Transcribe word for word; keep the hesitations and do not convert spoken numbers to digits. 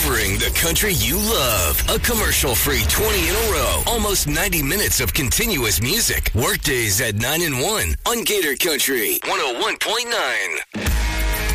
Covering the country you love. A commercial-free twenty in a row. Almost ninety minutes of continuous music. Workdays at nine and one on Gator Country one oh one point nine.